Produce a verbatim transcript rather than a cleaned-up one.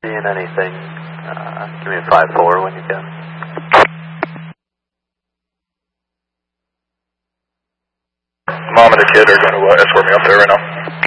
Seeing anything, uh, give me a five four when you can. Mom and the kid are going to uh, escort me up there right now.